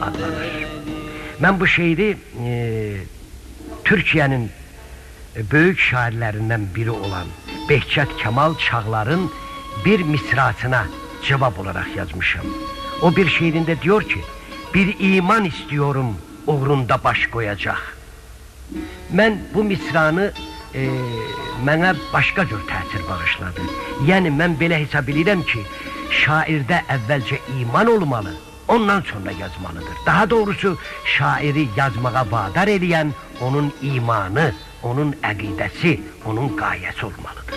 adlanır. Ben bu şiiri Türkiye'nin büyük şairlerinden biri olan Behçet Kemal Çağlar'ın bir misrasına cevap olarak yazmışım. O bir şiirinde diyor ki, bir iman istiyorum uğrunda baş koyacak. Ben bu misranı mənə başqa cür təsir bağışladı. Yəni mən belə hesab edirəm ki, şairdə əvvəlcə iman olmalı, ondan sonra yazmalıdır. Daha doğrusu şairi yazmağa vadar edən onun imanı, onun əqidəsi, onun qayəsi olmalıdır.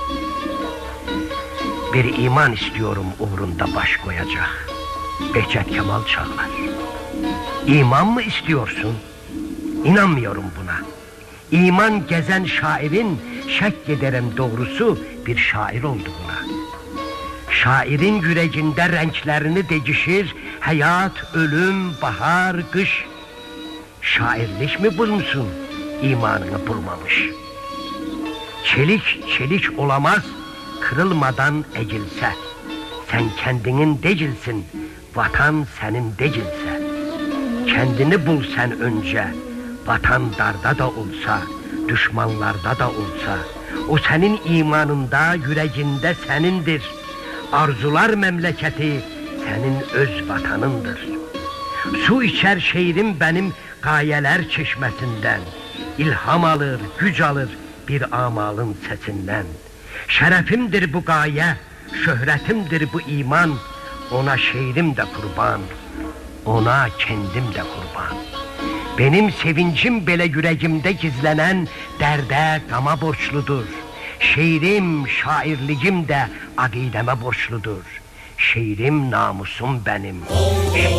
Bir iman istiyorum uğrunda baş koyacak. Behçet Kemal Çağlar. İman mı istiyorsun? İnanmıyorum buna. İman gezen şairin şek ederim doğrusu bir şair oldu buna. Şairin yüreğinde renklerini değişir, hayat, ölüm, bahar, kış. Şairlik mi bulmuşsun, imanını bulmamış. Çelik çelik olamaz, kırılmadan egilse. Sen kendinin değilsin, vatan senin değilse. Kendini bul sen önce, vatan darda da olsa, düşmanlarda da olsa. O senin imanında, yüreğinde senindir. Arzular memleketi senin öz vatanındır. Su içer şehrim benim gayeler çeşmesinden. İlham alır, güç alır bir amalın sesinden. Şerefimdir bu gaye, şöhretimdir bu iman. Ona şehrim de kurban, ona kendim de kurban. Benim sevincim bile yüreğimde gizlenen derde, gama borçludur. Şiirim, şairliğim de akideme borçludur. Şiirim namusum benim.